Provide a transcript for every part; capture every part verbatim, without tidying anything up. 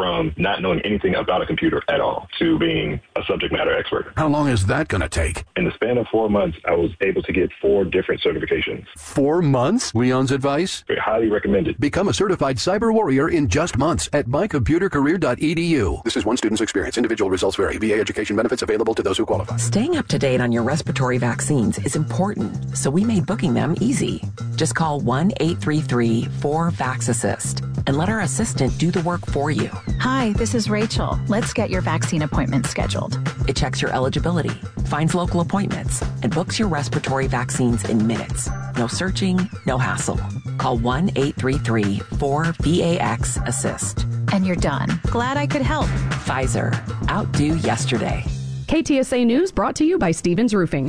from not knowing anything about a computer at all to being a subject matter expert. How long is that going to take? In the span of four months, I was able to get four different certifications. Four months? Leon's advice? Very highly recommended. Become a certified cyber warrior in just months at my computer career dot e d u. This is one student's experience. Individual results vary. V A education benefits available to those who qualify. Staying up to date on your respiratory vaccines is important, so we made booking them easy. Just call one eight three three four vax assist and let our assistant do the work for you. Hi, this is Rachel. Let's get your vaccine appointment scheduled. It checks your eligibility, finds local appointments, and books your respiratory vaccines in minutes. No searching, no hassle. Call one eight three three four V A X assist. And you're done. Glad I could help. Pfizer. Outdo yesterday. K T S A News brought to you by Stevens Roofing.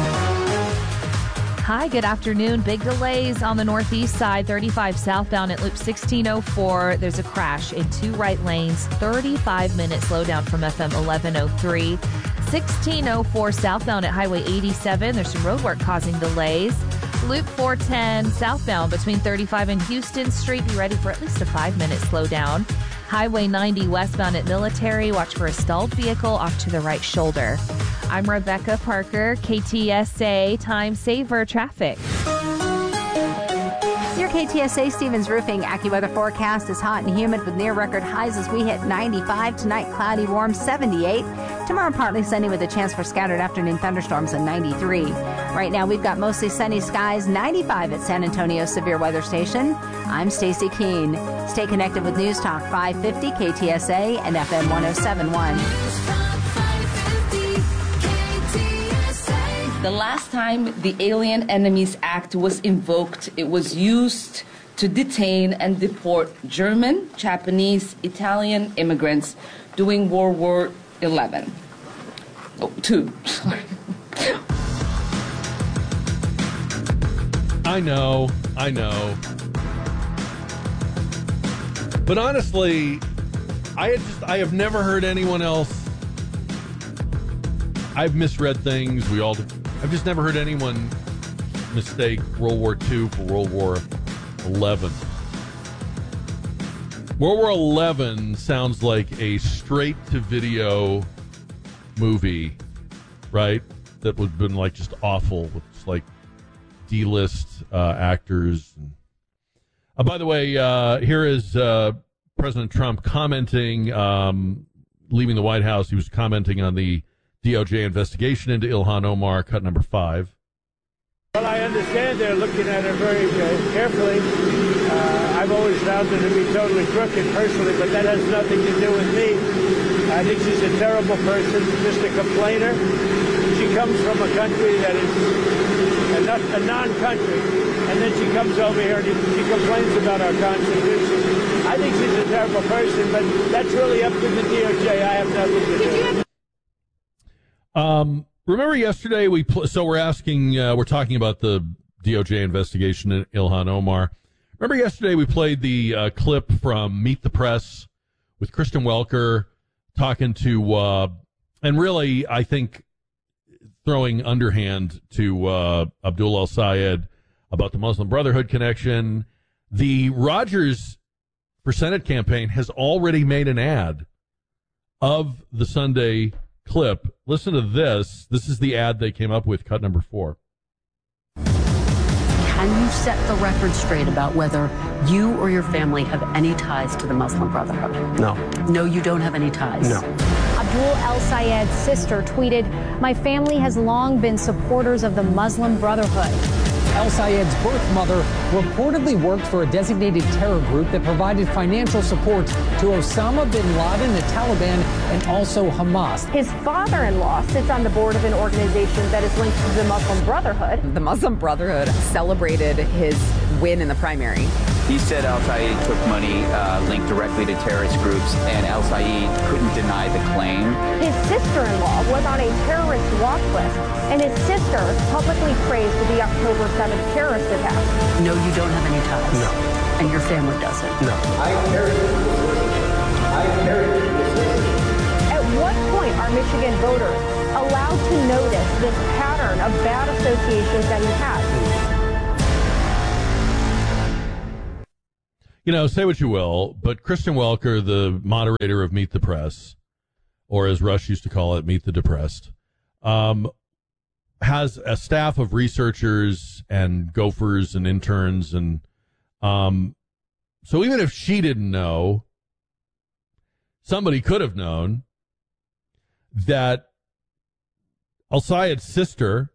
Hi, good afternoon. Big delays on the northeast side, thirty-five southbound at Loop sixteen oh four. There's a crash in two right lanes, thirty-five minute slowdown from F M eleven oh three. sixteen oh four southbound at Highway eighty-seven. There's some road work causing delays. Loop four ten southbound between thirty-five and Houston Street. Be ready for at least a five minute slowdown. Highway ninety westbound at Military. Watch for a stalled vehicle off to the right shoulder. I'm Rebecca Parker, K T S A Time Saver Traffic. Your K T S A Stevens Roofing AccuWeather forecast is hot and humid with near record highs as we hit ninety-five. Tonight, cloudy, warm, seventy-eight. Tomorrow, partly sunny with a chance for scattered afternoon thunderstorms at ninety-three. Right now, we've got mostly sunny skies, ninety-five at San Antonio Severe Weather Station. I'm Stacy Keene. Stay connected with News Talk five fifty K T S A and F M one oh seven point one. The last time the Alien Enemies Act was invoked, it was used to detain and deport German, Japanese, Italian immigrants during World War Eleven. Oh, two, sorry. I know, I know. But honestly, I had just I have never heard anyone else. I've misread things. We all do. I've just never heard anyone mistake World War Two for World War Eleven. World War Eleven sounds like a straight-to-video movie, right? That would have been like just awful with just like D-list uh, actors. Uh, by the way, uh, here is uh, President Trump commenting, um, leaving the White House. He was commenting on the D O J investigation into Ilhan Omar, cut number five. Well, I understand they're looking at her very uh, carefully. Uh, I've always found her to be totally crooked personally, but that has nothing to do with me. I think she's a terrible person, just a complainer. She comes from a country that is a, not, a non-country, and then she comes over here and she complains about our Constitution. I think she's a terrible person, but that's really up to the D O J. I have nothing to do with it. Um, remember yesterday we pl- so we're asking uh, we're talking about the D O J investigation in Ilhan Omar. Remember yesterday we played the uh, clip from Meet the Press with Kristen Welker talking to uh, and really I think throwing underhand to uh, Abdul El-Sayed about the Muslim Brotherhood connection. The Rogers for Senate campaign has already made an ad of the Sunday clip. Listen to this. This is the ad they came up with, cut number four. Can you set the record straight about whether you or your family have any ties to the Muslim Brotherhood? No. No, you don't have any ties? No. Abdul El-Sayed's sister tweeted, "My family has long been supporters of the Muslim Brotherhood." El-Sayed's birth mother reportedly worked for a designated terror group that provided financial support to Osama bin Laden, the Taliban, and also Hamas. His father-in-law sits on the board of an organization that is linked to the Muslim Brotherhood. The Muslim Brotherhood celebrated his win in the primary. He said El-Sayed took money uh, linked directly to terrorist groups, and El-Sayed couldn't deny the claim. His sister-in-law was on a terrorist watch list, and his sister publicly praised the October seventh terrorist attack. No, you don't have any ties? No. And your family doesn't? No. I carry I carry At what point are Michigan voters allowed to notice this pattern of bad associations that he has? You know, say what you will, but Kristen Welker, the moderator of Meet the Press, or as Rush used to call it, Meet the Depressed, um, has a staff of researchers and gophers and interns. And um, so even if she didn't know, somebody could have known that Al-Sayed's sister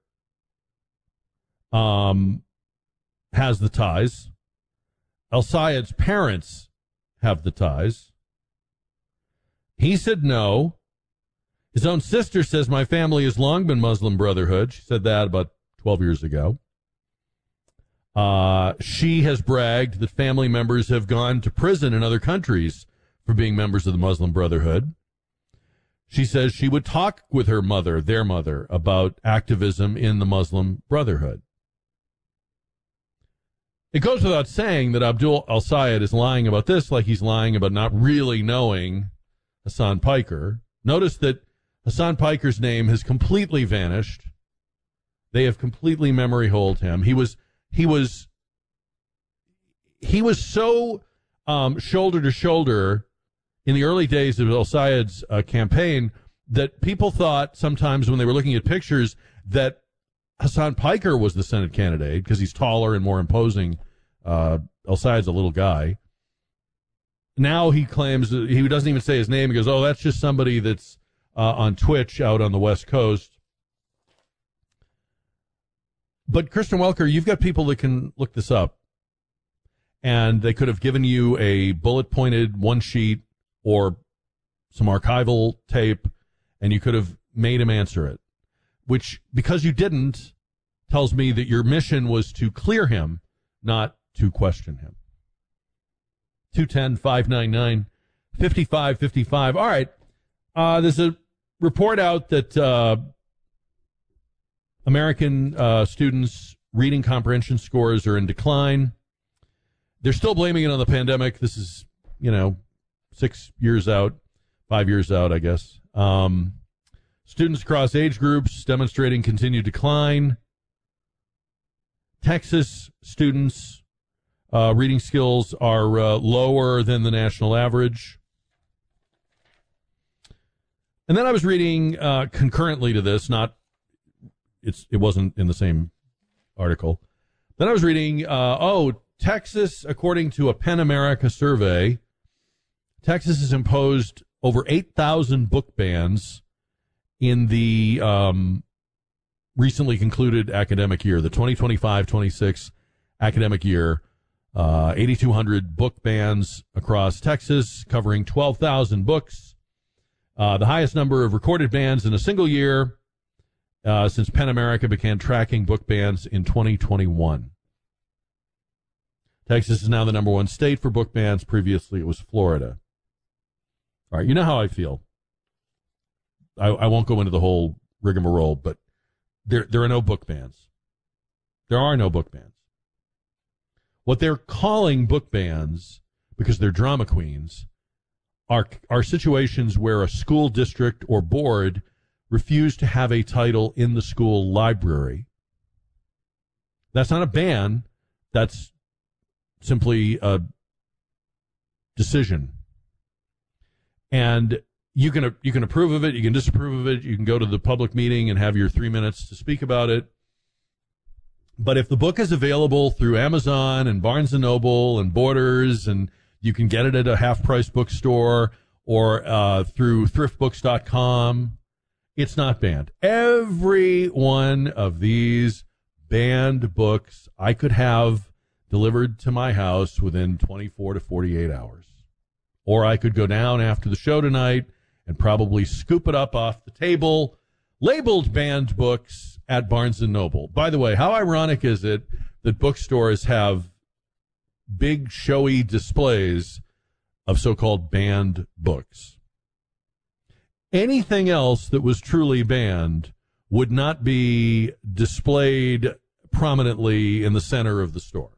um, has the ties. Al-Sayed's parents have the ties. He said no. His own sister says, my family has long been Muslim Brotherhood. She said that about twelve years ago. Uh, she has bragged that family members have gone to prison in other countries for being members of the Muslim Brotherhood. She says she would talk with her mother, their mother, about activism in the Muslim Brotherhood. It goes without saying that Abdul Al-Sayed is lying about this like he's lying about not really knowing Hassan Piker. Notice that Hassan Piker's name has completely vanished. They have completely memory holed him. He was he was he was so um, shoulder to shoulder in the early days of Al-Sayed's uh, campaign that people thought sometimes when they were looking at pictures that Hassan Piker was the Senate candidate because he's taller and more imposing. Uh, Al-Sayed's a little guy. Now he claims that he doesn't even say his name. He goes, oh, that's just somebody that's uh, on Twitch out on the West Coast. But Kristen Welker, you've got people that can look this up. And they could have given you a bullet-pointed one sheet or some archival tape, and you could have made him answer it. Which, because you didn't, tells me that your mission was to clear him, not to question him. two one zero, five nine nine, five five five five. All right. Uh, there's a report out that uh, American uh, students' reading comprehension scores are in decline. They're still blaming it on the pandemic. This is, you know, six years out, five years out, I guess. Um Students across age groups demonstrating continued decline. Texas students' uh, reading skills are uh, lower than the national average. And then I was reading uh, concurrently to this, not it's it wasn't in the same article. Then I was reading, uh, oh, Texas, according to a PEN America survey, Texas has imposed over eight thousand book bans in the um, recently concluded academic year, the twenty twenty-five twenty-six academic year, uh, eighty-two hundred book bans across Texas, covering twelve thousand books, uh, the highest number of recorded bans in a single year uh, since PEN America began tracking book bans in twenty twenty-one. Texas is now the number one state for book bans. Previously, it was Florida. All right, you know how I feel. I, I won't go into the whole rigmarole, but there there are no book bans. There are no book bans. What they're calling book bans, because they're drama queens, are are situations where a school district or board refuse to have a title in the school library. That's not a ban. That's simply a decision. And you can you can approve of it, you can disapprove of it, you can go to the public meeting and have your three minutes to speak about it. But if the book is available through Amazon and Barnes and Noble and Borders, and you can get it at a half-price bookstore or uh, through thrift books dot com, it's not banned. Every one of these banned books I could have delivered to my house within twenty-four to forty-eight hours. Or I could go down after the show tonight and probably scoop it up off the table, labeled banned books at Barnes and Noble. By the way, how ironic is it that bookstores have big, showy displays of so-called banned books? Anything else that was truly banned would not be displayed prominently in the center of the store.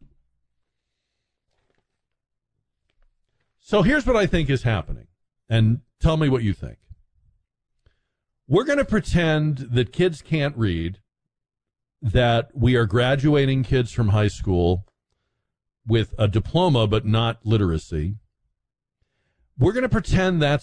So here's what I think is happening, and tell me what you think. We're going to pretend that kids can't read, that we are graduating kids from high school, with a diploma but not literacy. We're going to pretend that's